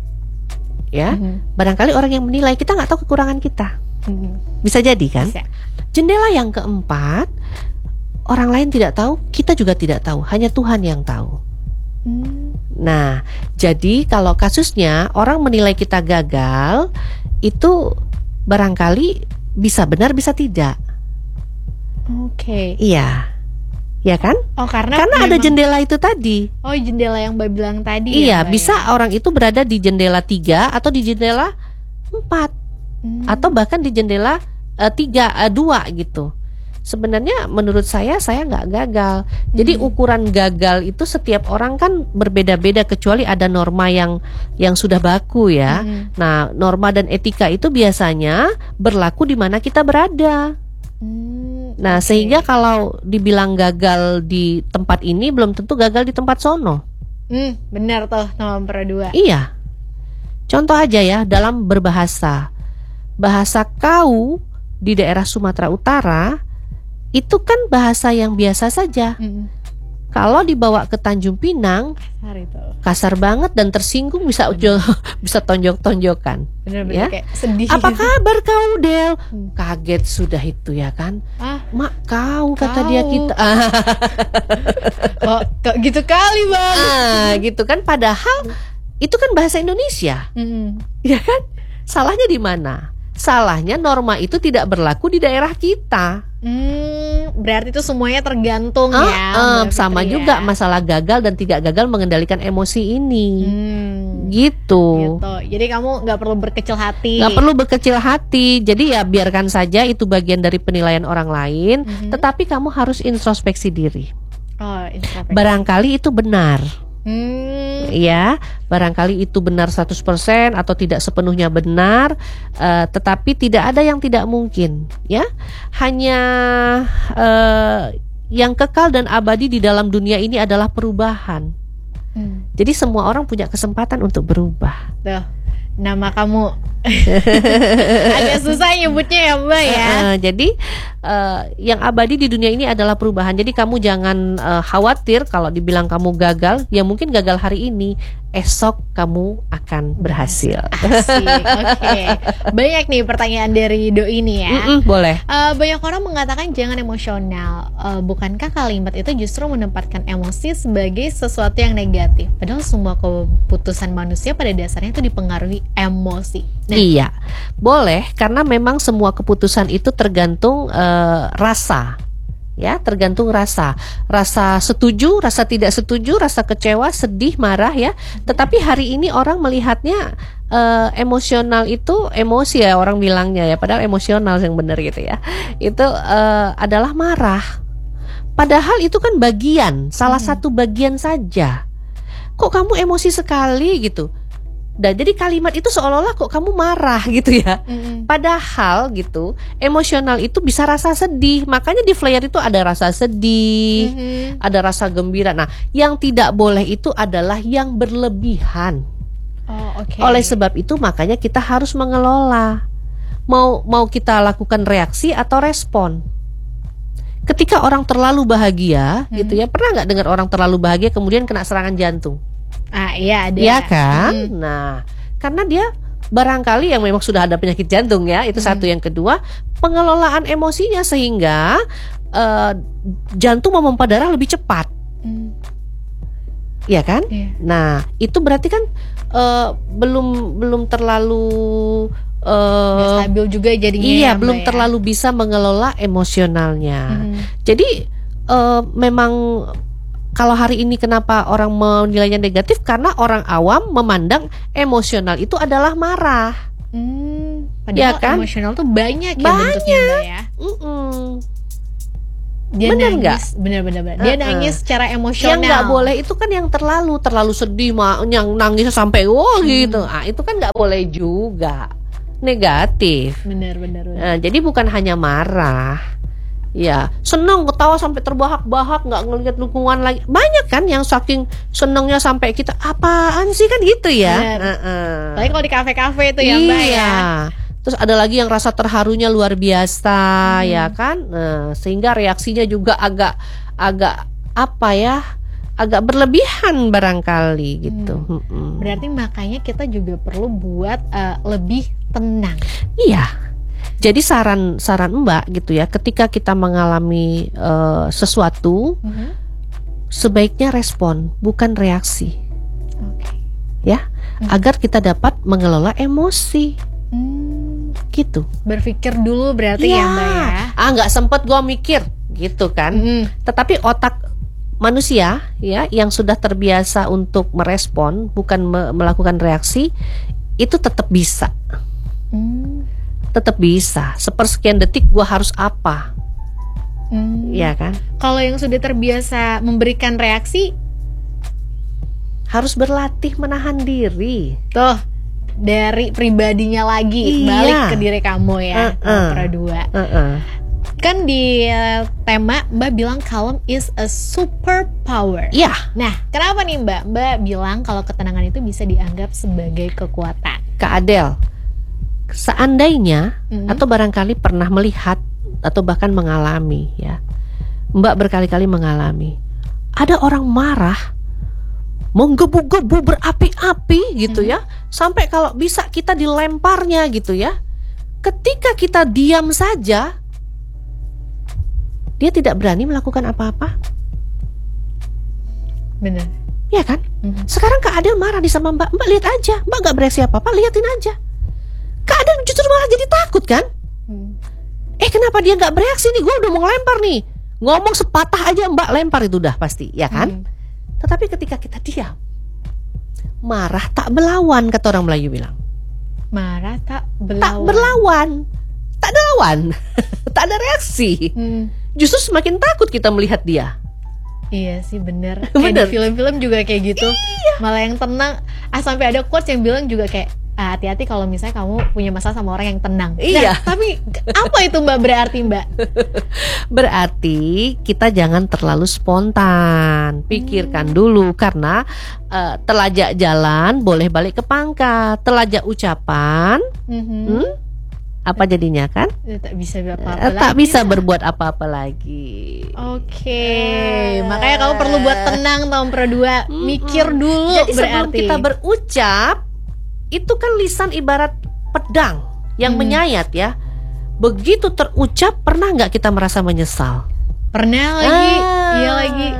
Ya. Mm-hmm. Barangkali orang yang menilai, kita nggak tahu kekurangan kita. Mm-hmm. Bisa jadi kan? Bisa. Jendela yang keempat, orang lain tidak tahu, kita juga tidak tahu, hanya Tuhan yang tahu. Hmm. Nah, jadi kalau kasusnya orang menilai kita gagal, itu barangkali bisa benar, bisa tidak. Oke. Okay. Iya, ya kan? Oh, karena karena memang... ada jendela itu tadi. Oh, jendela yang Mbak bilang tadi. Iya, ya, bisa ya? Orang itu berada di jendela tiga atau di jendela empat, hmm. atau bahkan di jendela uh, tiga, uh, dua gitu. Sebenarnya menurut saya saya nggak gagal. Jadi hmm. ukuran gagal itu setiap orang kan berbeda-beda, kecuali ada norma yang yang sudah baku ya. Hmm. Nah, norma dan etika itu biasanya berlaku di mana kita berada. Hmm, nah, okay. Sehingga kalau dibilang gagal di tempat ini belum tentu gagal di tempat sono. Hmm, benar tuh nomor dua. Iya. Contoh aja ya, dalam berbahasa. Bahasa kau di daerah Sumatera Utara itu kan bahasa yang biasa saja. Mm. Kalau dibawa ke Tanjung Pinang, kasar, itu. kasar banget dan tersinggung, bisa ujo, bisa tonjok-tonjokan. Bener-bener ya? Kayak sedih. Apa kabar kau, Del? Hmm. Kaget sudah itu ya kan? Ah, mak kau, kau kata dia kita. Kok, kok gitu kali bang? Ah, gitu kan? Padahal itu kan bahasa Indonesia, mm. ya kan? Salahnya di mana? Salahnya norma itu tidak berlaku di daerah kita. Hmm, berarti itu semuanya tergantung ah, ya. Uh, sama ya. Juga masalah gagal dan tidak gagal mengendalikan emosi ini. Hmm, gitu. gitu. Jadi kamu nggak perlu berkecil hati. Nggak perlu berkecil hati. Jadi ya biarkan saja itu bagian dari penilaian orang lain. Mm-hmm. Tetapi kamu harus introspeksi diri. Oh, introspeksi. Barangkali itu benar. Hmm. Ya, barangkali itu benar seratus persen atau tidak sepenuhnya benar, uh, tetapi tidak ada yang tidak mungkin, ya. Hanya uh, yang kekal dan abadi di dalam dunia ini adalah perubahan. Hmm. Jadi semua orang punya kesempatan untuk berubah. Tuh, nama kamu agak susah nyebutnya ya Mbak ya. Uh, uh, jadi uh, yang abadi di dunia ini adalah perubahan. Jadi kamu jangan uh, khawatir kalau dibilang kamu gagal. Ya mungkin gagal hari ini, esok kamu akan berhasil. Asik, oke. Okay. Banyak nih pertanyaan dari doi ini ya. Mm-mm, boleh. Uh, banyak orang mengatakan jangan emosional. Uh, bukankah kalimat itu justru menempatkan emosi sebagai sesuatu yang negatif? Padahal semua keputusan manusia pada dasarnya itu dipengaruhi emosi. Nah. Iya, boleh, karena memang semua keputusan itu tergantung uh, rasa, ya, tergantung rasa, rasa setuju, rasa tidak setuju, rasa kecewa, sedih, marah, ya. Tetapi hari ini orang melihatnya uh, emosional itu emosi ya orang bilangnya ya, padahal emosional yang benar gitu ya, itu uh, adalah marah. Padahal itu kan bagian, salah hmm. satu bagian saja. Kok kamu emosi sekali gitu? Dan jadi kalimat itu seolah-olah kok kamu marah gitu ya. Mm-hmm. Padahal gitu, emosional itu bisa rasa sedih. Makanya di flyer itu ada rasa sedih, mm-hmm. ada rasa gembira. Nah, yang tidak boleh itu adalah yang berlebihan. Oh, okay. Oleh sebab itu makanya kita harus mengelola. Mau mau kita lakukan reaksi atau respon. Ketika orang terlalu bahagia, mm-hmm. gitu ya. Pernah nggak dengar orang terlalu bahagia kemudian kena serangan jantung? Ah iya ada. Iya kan? Hmm. Nah, karena dia barangkali yang memang sudah ada penyakit jantung ya, itu hmm. satu. Yang kedua, pengelolaan emosinya sehingga uh, jantung memompa darah lebih cepat. Hmm. Iya kan? Yeah. Nah, itu berarti kan uh, belum belum terlalu Nggak uh, stabil juga jadinya iya ya, Mbak, belum ya? terlalu bisa mengelola emosionalnya. Mhm. Jadi uh, memang kalau hari ini kenapa orang menilainya negatif, karena orang awam memandang emosional itu adalah marah. Hmm, Ya padahal kan? emosional tuh banyak ya Banyak. bentuknya, Mbak, ya. Mm-mm. Dia Bener nangis, nggak? bener-bener. Dia Uh-uh. nangis secara Yang emosional. nggak boleh itu kan yang terlalu terlalu sedih, mah yang nangisnya sampai wah gitu. Hmm. Ah, itu kan nggak boleh juga, negatif. Bener-bener. Nah, jadi bukan hanya marah, ya seneng ketawa sampai terbahak-bahak, nggak ngelihat lingkungan lagi. Banyak kan yang saking senengnya sampai kita apaan sih kan gitu ya. Bener. Uh-uh. Apalagi kalau di kafe-kafe itu ya, Mbak, Iya. ya. Terus ada lagi yang rasa terharunya luar biasa, Hmm. ya kan? Nah, sehingga reaksinya juga agak agak apa ya? Agak berlebihan barangkali gitu. Hmm. Mm-mm. Berarti makanya kita juga perlu buat eh, lebih tenang. Iya. Jadi saran saran Mbak gitu ya, ketika kita mengalami eh, sesuatu, Mhm. sebaiknya respon, bukan reaksi, Oke. ya, Hmm. agar kita dapat mengelola emosi, Hmm, gitu. berpikir dulu berarti ya, Mbak, ya. Ah, nggak sempet gua mikir, gitu kan. Mhm. Tetapi otak manusia ya yang sudah terbiasa untuk merespon, bukan me- melakukan reaksi, itu tetap bisa, Hmm. tetap bisa. Sepersekian detik gua harus apa, Hmm. ya kan? Kalau yang sudah terbiasa memberikan reaksi, Harus berlatih menahan diri. tuh dari pribadinya lagi Iya. balik ke diri kamu ya, Uh-uh. Pra dua. Uh-uh. Kan di eh, tema Mbak bilang calm is a superpower. Ya, Nah, kenapa nih Mbak? Mbak bilang kalau ketenangan itu bisa dianggap sebagai kekuatan. Kak Adel, seandainya Mhm. atau barangkali pernah melihat atau bahkan mengalami ya, Mbak berkali-kali mengalami, ada orang marah, menggebu-gebu berapi-api gitu Mhm. ya, sampai kalau bisa kita dilemparnya gitu ya. Ketika kita diam saja, dia tidak berani melakukan apa-apa, Bener. ya kan? Mhm. Sekarang Kak Adel marah di sama Mbak, Mbak lihat aja, Mbak gak bereaksi apa-apa, liatin aja. Kak Adel justru malah jadi takut kan? Hmm. Eh kenapa dia gak bereaksi nih, gue udah mau ngelempar nih. Ngomong sepatah aja Mbak lempar itu udah pasti, ya kan? Hmm. Tetapi ketika kita diam, marah tak berlawan, kata orang Melayu bilang. Marah tak berlawan. Tak berlawan, tak ada lawan, tak ada reaksi. Hmm. Justru semakin takut kita melihat dia. Iya sih, bener. Kayak Bener. di film-film juga kayak gitu. Malah yang tenang. Ah, sampai ada quotes yang bilang juga kayak, ah, hati-hati kalau misalnya kamu punya masalah sama orang yang tenang. Iya. Nah, tapi apa itu Mbak berarti Mbak? Berarti kita jangan terlalu spontan. Pikirkan dulu, karena eh, telajak jalan boleh balik ke pangkat. Telajak ucapan, Mhm. hmm, apa jadinya kan? Eh, Tak bisa Eh, apa-apa tak lagi. bisa berbuat apa-apa lagi. Oke, makanya kamu perlu buat tenang tahun Pro dua, Mm-mm. mikir dulu. Jadi sebelum berarti kita berucap, itu kan lisan ibarat pedang yang Hmm. menyayat ya. Begitu terucap, pernah nggak kita merasa menyesal? pernah lagi, Ah, iya lagi.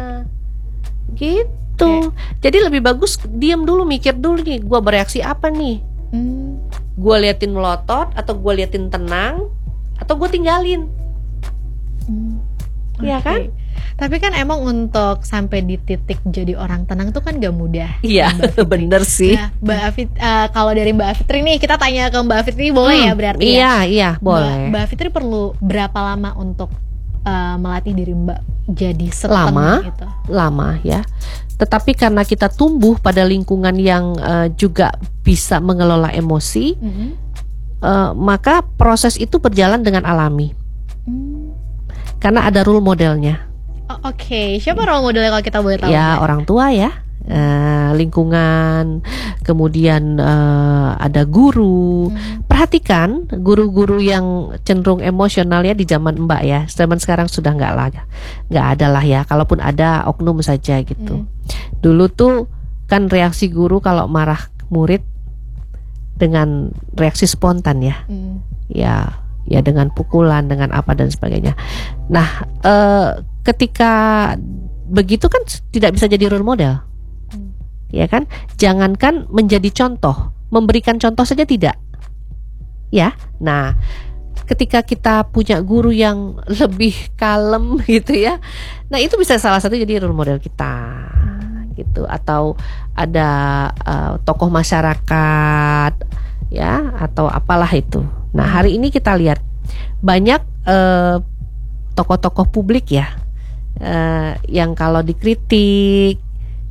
Gitu. Jadi lebih bagus diam dulu, mikir dulu nih, gua bereaksi apa nih? Hmm. Gua liatin melotot, atau gua liatin tenang, atau gua tinggalin? Hmm. Iya Oke. kan? Tapi kan emang untuk sampai di titik jadi orang tenang tuh kan gak mudah. Iya, Mbak Fitri. bener sih. Nah, Mbak Afit, eh, kalau dari Mbak Fitri nih, kita tanya ke Mbak Fitri boleh ya Hmm, berarti ya? Iya, iya, Mbak, boleh. Mbak Fitri perlu berapa lama untuk eh, melatih diri Mbak jadi setenang Lama. itu? Lama ya. Tetapi karena kita tumbuh pada lingkungan yang eh, juga bisa mengelola emosi, Mhm. eh, maka proses itu berjalan dengan alami. Hmm. Karena ada role modelnya. Oh, Oke, siapa role modelnya kalau kita boleh tahu? Ya Mbak? orang tua ya, eh, lingkungan, kemudian eh, ada guru. Hmm. Perhatikan guru-guru yang cenderung emosional ya di zaman Mbak ya. Zaman sekarang sudah nggak lah, nggak ada lah ya. Kalaupun ada, oknum saja gitu. Hmm. Dulu tuh kan reaksi guru kalau marah murid dengan reaksi spontan ya, Hmm. ya, ya dengan pukulan, dengan apa dan sebagainya. Nah, eh, ketika begitu kan tidak bisa jadi role model, Hmm. ya kan? Jangankan menjadi contoh, memberikan contoh saja tidak. ya. Nah, ketika kita punya guru yang lebih kalem gitu ya, nah itu bisa salah satu jadi role model kita gitu. Atau ada uh, tokoh masyarakat ya, atau apalah itu. Nah, hari ini kita lihat banyak uh, tokoh-tokoh publik ya, uh, yang kalau dikritik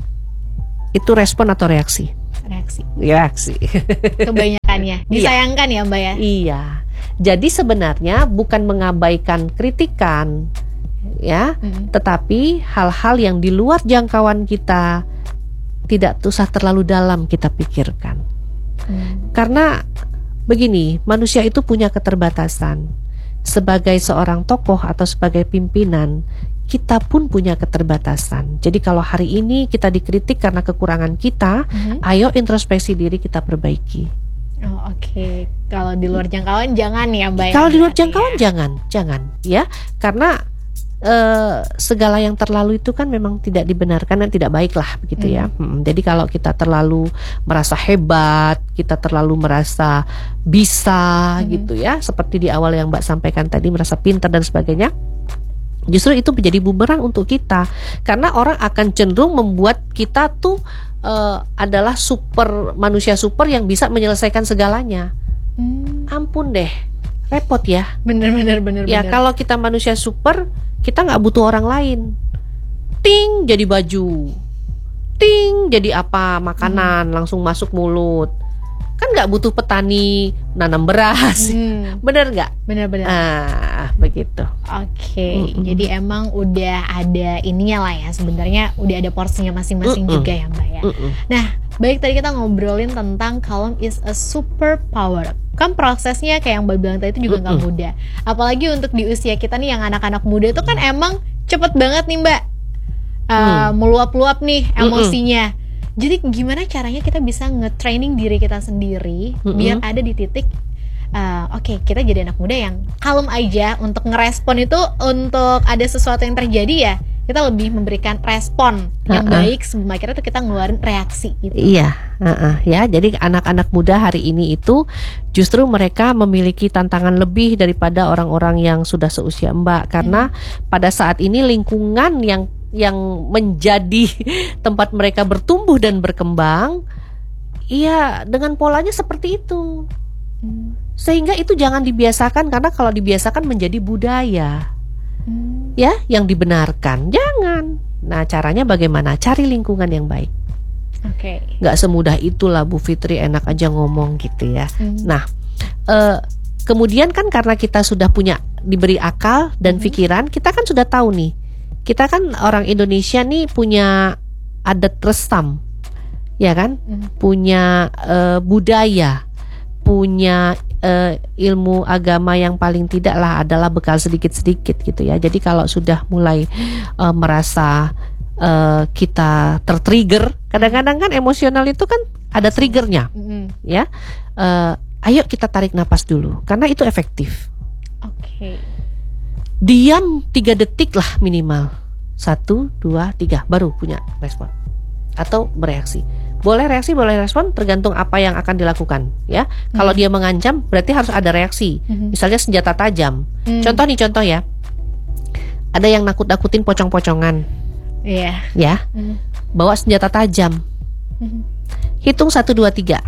itu respon atau reaksi? Reaksi. Reaksi. Kebanyakannya disayangkan ya Mbak ya. Iya. Jadi sebenarnya bukan mengabaikan kritikan ya, hmm. tetapi hal-hal yang di luar jangkauan kita tidak usah terlalu dalam kita pikirkan. Hmm. Karena begini, manusia itu punya keterbatasan. Sebagai seorang tokoh atau sebagai pimpinan, kita pun punya keterbatasan. Jadi kalau hari ini kita dikritik karena kekurangan kita, mm-hmm. ayo introspeksi diri, kita perbaiki. Oh, oke. Okay. Kalau di luar jangkauan jangan ya Mbak. Kalau di luar jangkauan ya. jangan, jangan ya. Karena uh, segala yang terlalu itu kan memang tidak dibenarkan dan tidak baik lah begitu mm-hmm. ya. Hmm, jadi kalau kita terlalu merasa hebat, kita terlalu merasa bisa mm-hmm. gitu ya, seperti di awal yang Mbak sampaikan tadi, merasa pintar dan sebagainya. Justru itu menjadi bumerang untuk kita, karena orang akan cenderung membuat kita tuh uh, adalah super manusia super yang bisa menyelesaikan segalanya. Hmm. Ampun deh, repot ya. Bener-bener bener. Ya bener. Kalau kita manusia super, kita nggak butuh orang lain. Ting jadi baju, ting jadi apa makanan hmm. langsung masuk mulut. Kan nggak butuh petani nanam beras, hmm. bener nggak? Bener-bener. Ah, begitu. Oke, okay. mm-hmm. Jadi emang udah ada ininya lah ya, sebenarnya udah ada porsinya masing-masing mm-hmm. juga ya Mbak ya. Mm-hmm. Nah, baik, tadi kita ngobrolin tentang calm is a superpower. Kan prosesnya kayak yang Mbak bilang tadi itu juga nggak mm-hmm. mudah. Apalagi untuk di usia kita nih yang anak-anak muda itu kan emang cepet banget nih Mbak, uh, mm. meluap-luap nih emosinya. Mm-hmm. Jadi gimana caranya kita bisa nge-training diri kita sendiri mm-hmm. biar ada di titik uh, oke okay, kita jadi anak muda yang kalem aja untuk ngerespon itu, untuk ada sesuatu yang terjadi ya kita lebih memberikan respon yang uh-uh. baik sebelum akhirnya tuh kita ngeluarin reaksi gitu. Iya, uh-uh, ya. Jadi anak-anak muda hari ini itu justru mereka memiliki tantangan lebih daripada orang-orang yang sudah seusia Mbak, karena hmm. pada saat ini lingkungan yang yang menjadi tempat mereka bertumbuh dan berkembang, iya dengan polanya seperti itu. Hmm. Sehingga itu jangan dibiasakan, karena kalau dibiasakan menjadi budaya. Hmm. Ya, yang dibenarkan. Jangan. Nah, caranya bagaimana? Cari lingkungan yang baik. Oke. Okay. Gak semudah itulah Bu Fitri, enak aja ngomong gitu ya. Hmm. Nah, uh, kemudian kan karena kita sudah punya diberi akal dan hmm. pikiran, kita kan sudah tahu nih. Kita kan orang Indonesia nih punya adat resam, ya kan? Hmm. Punya uh, budaya, punya uh, ilmu agama yang paling tidak lah adalah bekal sedikit-sedikit gitu ya. Jadi kalau sudah mulai uh, merasa uh, kita tertrigger, kadang-kadang kan emosional itu kan ada triggernya, hmm. ya. Uh, ayo kita tarik napas dulu, karena itu efektif. Oke. Okay. Diam tiga detik lah minimal. Satu, dua, tiga, baru punya respon atau bereaksi. Boleh reaksi, boleh respon, tergantung apa yang akan dilakukan ya. Hmm. Kalau dia mengancam, berarti harus ada reaksi. Hmm. Misalnya senjata tajam. Hmm. Contoh nih, contoh ya. Ada yang nakut-nakutin pocong-pocongan. Iya. Yeah. Ya. Hmm. Bawa senjata tajam. Hmm. Hitung satu, dua, tiga.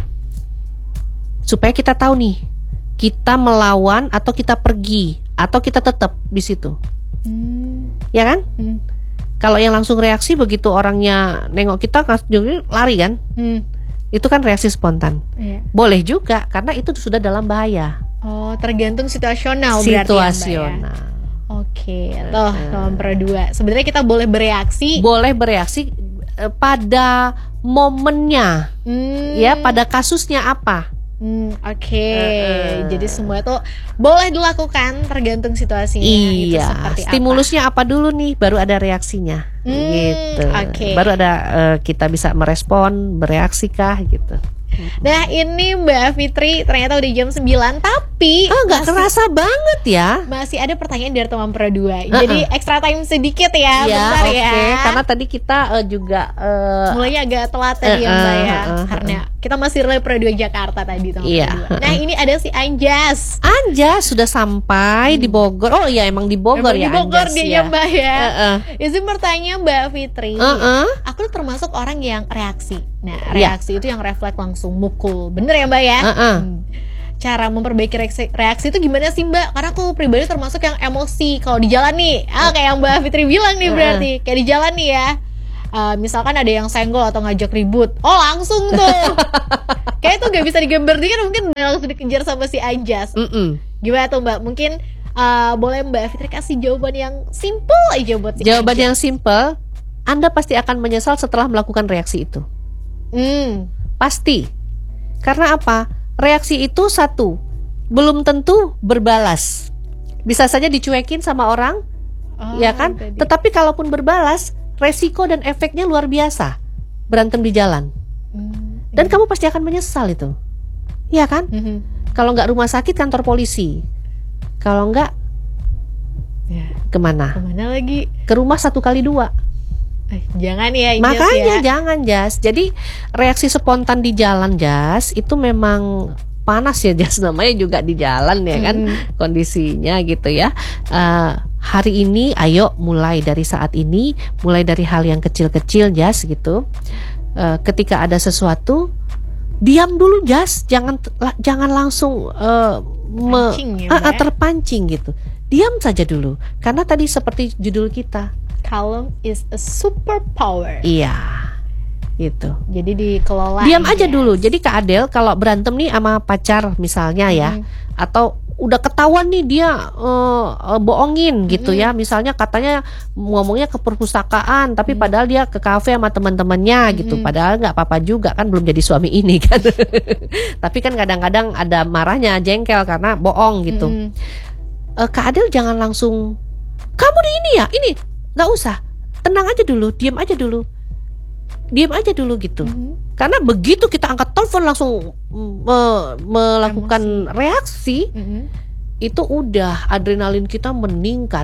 Supaya kita tahu nih, kita melawan atau kita pergi atau kita tetap di situ. Hmm. Ya kan? Hmm. Kalau yang langsung reaksi begitu orangnya nengok kita lari kan? Hmm. Itu kan reaksi spontan. Iya. Boleh juga karena itu sudah dalam bahaya. Oh, tergantung situasional, situasional. Berarti ya, Mbak, ya? Oke, toh nomor dua. Sebenarnya kita boleh bereaksi. Boleh bereaksi eh, pada momennya, hmm. ya, pada kasusnya apa. Hmm, Oke, okay. uh, uh. Jadi semua itu boleh dilakukan tergantung situasinya. Iya. Itu seperti stimulusnya apa? apa dulu nih, baru ada reaksinya. Hmm, gitu. Okay. Baru ada uh, kita bisa merespon, bereaksi kah gitu. Nah ini Mbak Fitri, ternyata udah jam sembilan, tapi oh, gak masih, kerasa banget ya. Masih ada pertanyaan dari teman Pro dua. uh-uh. Jadi extra time sedikit ya, ya bentar okay. ya. Karena tadi kita uh, juga uh, mulainya agak telat tadi uh-uh, ya Mbak ya, uh-uh. karena kita masih relay Pro dua Jakarta tadi teman Iya. Pro dua. Nah ini ada si Anjas. Anjas sudah sampai di Bogor. Oh iya emang di Bogor Emang ya di Bogor Anjas dia ya. ya Mbak ya. Uh-uh. Izin bertanya Mbak Fitri. Uh-uh. Aku tuh termasuk orang yang reaksi. Nah Iya. reaksi itu yang refleks langsung mukul. Bener ya Mbak ya? Uh-uh. Hmm. Cara memperbaiki reaksi, reaksi itu gimana sih Mbak? Karena aku pribadi termasuk yang emosi. Kalau di jalan nih, ah kayak yang Mbak Fitri bilang nih berarti. Kayak di jalan nih ya. Uh, misalkan ada yang senggol atau ngajak ribut, oh langsung tuh. Kayak itu gak bisa digambar kan, mungkin langsung dikejar sama si Anjas. Mm-mm. Gimana tuh Mbak? Mungkin uh, boleh Mbak Fitri kasih jawaban yang simple aja buat si Jawaban Anjas. yang simple, Anda pasti akan menyesal setelah melakukan reaksi itu. Hmm. Pasti. Karena apa? Reaksi itu satu, belum tentu berbalas. Bisa saja dicuekin sama orang, Oh, ya kan? tadi. Tetapi kalaupun berbalas, resiko dan efeknya luar biasa. Berantem di jalan. Hmm. Dan kamu pasti akan menyesal itu. Iya kan? Mhm. Kalau nggak rumah sakit, kantor polisi. Kalau nggak, Ya, kemana? kemana lagi? Ke rumah satu kali dua. Eh, jangan ya Anjas Makanya ya. jangan Jas. Jadi reaksi spontan di jalan Jas itu memang panas ya Jas, namanya juga di jalan ya kan, Hmm. kondisinya gitu ya. Uh, hari ini ayo mulai dari saat ini, mulai dari hal yang kecil-kecil Jas gitu. Uh, ketika ada sesuatu, diam dulu Jas, jangan la- jangan langsung uh, me- Pancing ya, uh, Mbak uh, ya. terpancing gitu. Diam saja dulu, karena tadi seperti judul kita. Calm is a superpower. Iya, itu. Jadi dikelola. Diam aja dulu. Jadi Kak Adel kalau berantem nih sama pacar misalnya ya, Mhm. atau udah ketahuan nih dia uh, uh, bohongin gitu Mhm. ya. Misalnya katanya ngomongnya ke perpustakaan, tapi Mhm. padahal dia ke kafe sama teman-temannya gitu. Mhm. Padahal nggak apa-apa juga kan, belum jadi suami ini kan. Tapi kan kadang-kadang ada marahnya, jengkel karena bohong gitu. Mhm. Eh, Kak Adel jangan langsung, kamu di ini ya, ini nggak usah, tenang aja dulu, diam aja dulu, diam aja dulu gitu. Mhm. Karena begitu kita angkat telepon langsung me- melakukan reaksi, Mhm. itu udah adrenalin kita meningkat.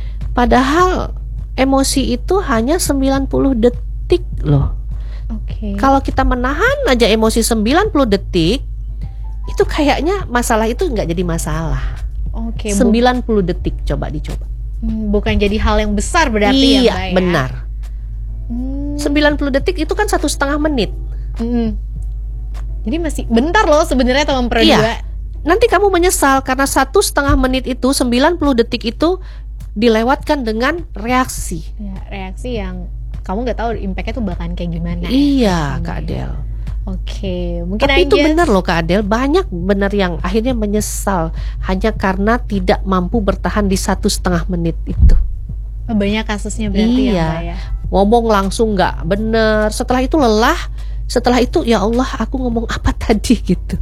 Padahal emosi itu hanya sembilan puluh detik loh. Oke. Kalau kita menahan aja emosi sembilan puluh detik, itu kayaknya masalah itu nggak jadi masalah. Oke. bu- sembilan puluh detik, coba dicoba. hmm, Bukan jadi hal yang besar berarti Iya, ya Mbak ya. benar. Hmm. sembilan puluh detik itu kan satu setengah menit. Mhm. Jadi masih bentar loh sebenarnya teman Pro Iya. dua. Nanti kamu menyesal karena satu setengah menit itu, sembilan puluh detik itu dilewatkan dengan reaksi. Ya, reaksi yang kamu nggak tahu impactnya tuh bakalan kayak gimana. Iya, ya. Kak Adel. Oke, mungkin Tapi itu aja. benar loh Kak Adel, banyak benar yang akhirnya menyesal hanya karena tidak mampu bertahan di satu setengah menit itu. Banyak kasusnya berarti Iya. ya Mbak ya. Ngomong langsung nggak benar, setelah itu lelah, setelah itu ya Allah aku ngomong apa tadi gitu.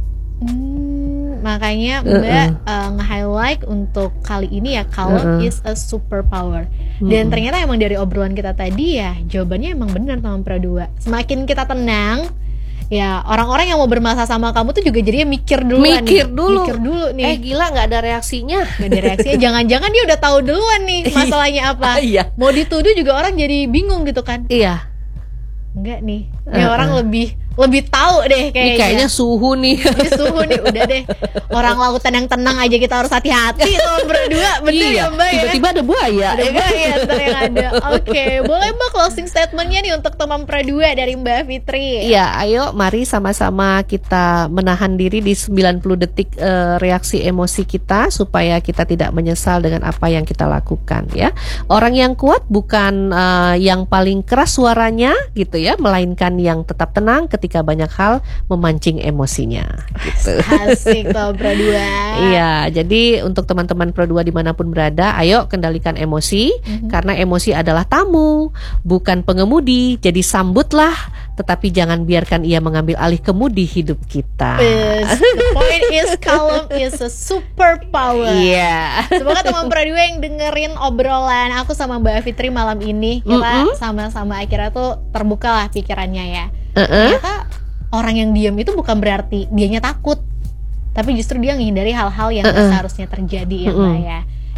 Hmm, makanya Uh-uh. Mbak uh, nge-highlight untuk kali ini ya, calm Uh-uh. is a superpower. Dan Mm-mm. ternyata emang dari obrolan kita tadi ya, jawabannya emang benar teman Pro dua. Semakin kita tenang, ya orang-orang yang mau bermasalah sama kamu tuh juga jadinya mikir dulu Mikir nih. dulu. Mikir dulu nih. Eh gila nggak ada reaksinya. Gak ada reaksinya, jangan-jangan dia udah tahu duluan nih masalahnya apa. Iya. Mau dituduh juga orang jadi bingung gitu kan. Iya. Enggak nih, ini Uh-uh. orang lebih lebih tahu deh Ini kayaknya. kayaknya suhu nih. Ini suhu nih, udah deh. Orang lautan yang tenang aja kita harus hati-hati sama berdua, bener Iya, ya Mbak ya? tiba-tiba ada buaya. Ada Mbak ya ntar yang ada. Oke, boleh Mbak closing statementnya nih untuk teman Pro dua dari Mbak Fitri. Iya, ayo mari sama-sama kita menahan diri di sembilan puluh detik eh, reaksi emosi kita supaya kita tidak menyesal dengan apa yang kita lakukan ya. Orang yang kuat bukan eh, yang paling keras suaranya gitu ya, melainkan yang tetap tenang ketika banyak hal memancing emosinya gitu. Asik tuh Pro dua. Iya, jadi untuk teman-teman Pro dua dimanapun berada, ayo kendalikan emosi, Mhm. karena emosi adalah tamu, bukan pengemudi. Jadi sambutlah, tetapi jangan biarkan ia mengambil alih kemudi hidup kita. Yes, the point is calm is a superpower. Iya. Semoga teman Pro dua yang dengerin obrolan aku sama Mbak Fitri malam ini, kita Mm-mm. sama-sama akhirnya tuh terbuka lah pikirannya ya. Uh-uh. Ternyata orang yang diam itu bukan berarti dianya takut, tapi justru dia menghindari hal-hal yang Uh-uh. seharusnya terjadi ya Mm-mm. Mbak ya.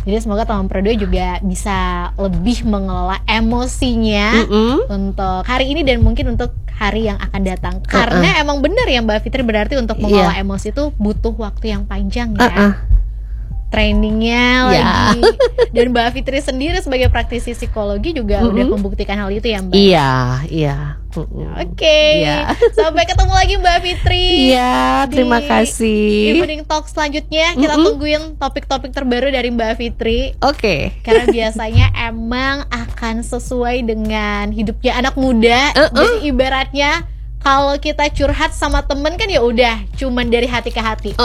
Jadi semoga teman Pro dua juga bisa lebih mengelola emosinya Mm-mm. untuk hari ini dan mungkin untuk hari yang akan datang. Karena Uh-uh. emang benar ya Mbak Fitri, berarti untuk mengelola emosi itu butuh waktu yang panjang ya. Uh-uh. Trainingnya Ya. lagi. Dan Mbak Fitri sendiri sebagai praktisi psikologi juga Mm-mm. udah membuktikan hal itu ya Mbak. Iya, iya. Mm-mm. Oke, Iya. sampai ketemu lagi Mbak Fitri. Iya, terima Di kasih. Evening Talk selanjutnya kita Mm-mm. tungguin topik-topik terbaru dari Mbak Fitri. Oke. Karena biasanya emang akan sesuai dengan hidupnya anak muda. Uh-uh. Jadi ibaratnya kalau kita curhat sama temen kan ya udah cuman dari hati ke hati.